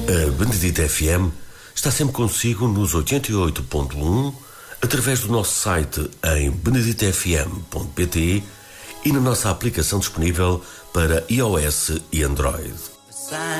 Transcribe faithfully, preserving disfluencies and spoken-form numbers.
A Benedita F M está sempre consigo nos oitenta e oito ponto um, através do nosso site em benedita f m ponto p t e na nossa aplicação disponível para iOS e Android.